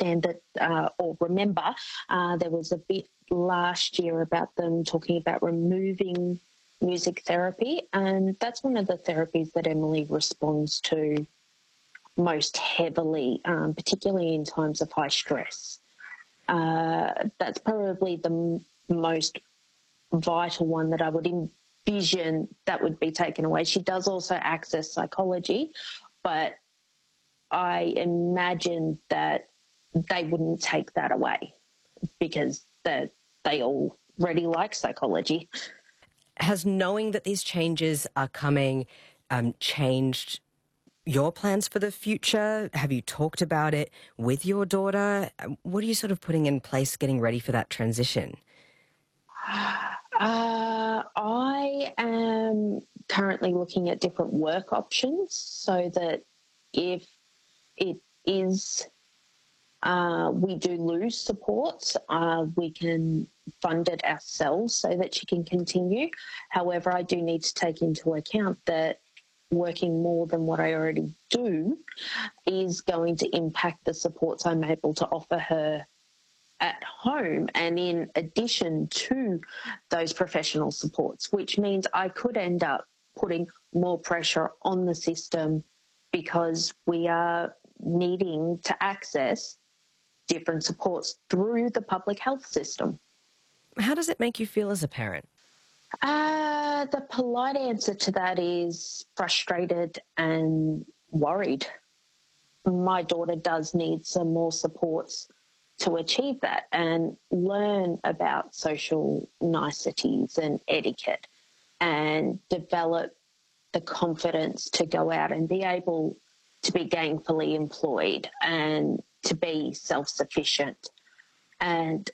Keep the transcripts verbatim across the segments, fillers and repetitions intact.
understand that uh, or remember, uh, there was a bit last year about them talking about removing music therapy, and that's one of the therapies that Emily responds to most heavily, um, particularly in times of high stress. Uh, that's probably the m- most vital one that I would envision that would be taken away. She does also access psychology, but I imagine that they wouldn't take that away because they they already like psychology. Has knowing that these changes are coming um, changed your plans for the future? Have you talked about it with your daughter? What are you sort of putting in place getting ready for that transition? Uh, I am currently looking at different work options so that if it is uh, we do lose support, uh, we can fund it ourselves so that she can continue. However, I do need to take into account that working more than what I already do is going to impact the supports I'm able to offer her at home and in addition to those professional supports, which means I could end up putting more pressure on the system because we are needing to access different supports through the public health system. How does it make you feel as a parent? Uh, the polite answer to that is frustrated and worried. My daughter does need some more supports to achieve that and learn about social niceties and etiquette and develop the confidence to go out and be able to be gainfully employed and to be self-sufficient. And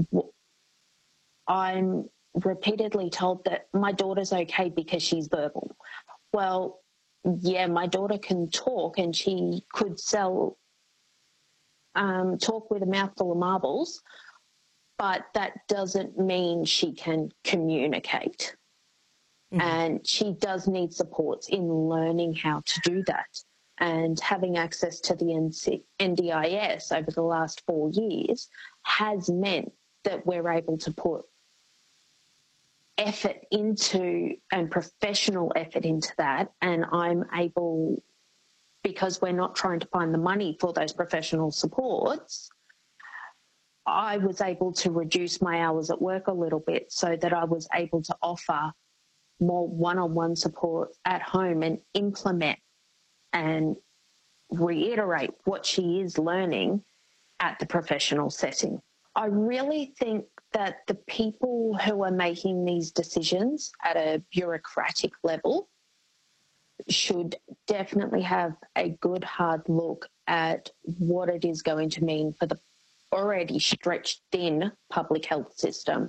I'm repeatedly told that my daughter's okay because she's verbal. Well, yeah, my daughter can talk and she could sell, um, talk with a mouthful of marbles, but that doesn't mean she can communicate. Mm-hmm. And she does need supports in learning how to do that. And having access to the N D I S over the last four years has meant that we're able to put effort into and professional effort into that. And I'm able, because we're not trying to find the money for those professional supports, I was able to reduce my hours at work a little bit so that I was able to offer more one-on-one support at home and implement and reiterate what she is learning at the professional setting. I really think that the people who are making these decisions at a bureaucratic level should definitely have a good hard look at what it is going to mean for the already stretched thin public health system.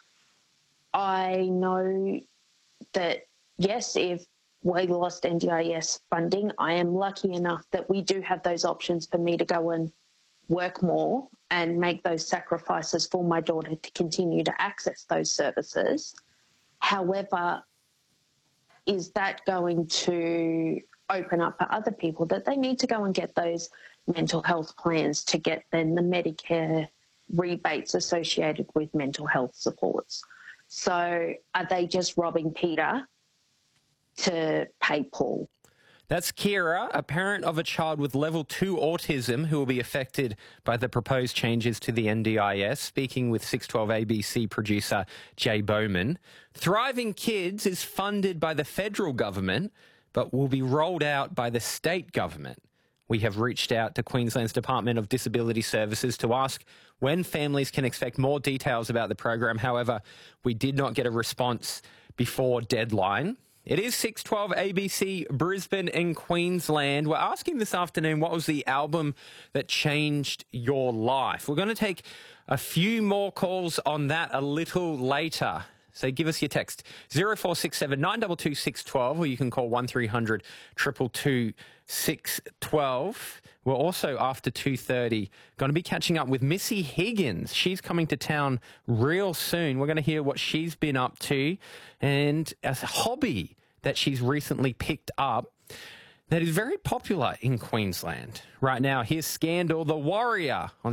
I know that, yes, if we lost N D I S funding, I am lucky enough that we do have those options for me to go and work more and make those sacrifices for my daughter to continue to access those services. However, is that going to open up for other people that they need to go and get those mental health plans to get then the Medicare rebates associated with mental health supports? So are they just robbing Peter to pay Paul? That's Kira, a parent of a child with level two autism who will be affected by the proposed changes to the N D I S, speaking with six twelve A B C producer Jay Bowman. Thriving Kids is funded by the federal government, but will be rolled out by the state government. We have reached out to Queensland's Department of Disability Services to ask when families can expect more details about the program. However, we did not get a response before deadline. It is six twelve A B C Brisbane and Queensland. We're asking this afternoon, what was the album that changed your life? We're going to take a few more calls on that a little later. So give us your text, zero four six seven nine two two six one two, or you can call one three hundred two two two six one two. We're also, after two thirty, going to be catching up with Missy Higgins. She's coming to town real soon. We're going to hear what she's been up to and a hobby that she's recently picked up that is very popular in Queensland. Right now, here's Scandal, The Warrior on